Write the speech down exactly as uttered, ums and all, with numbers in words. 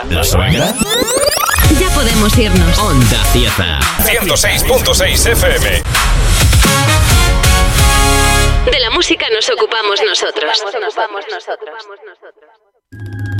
¿La suegra? Ya podemos irnos. Onda Cieza. ciento seis punto seis F M. De la música nos ocupamos nosotros. Nos ocupamos nosotros.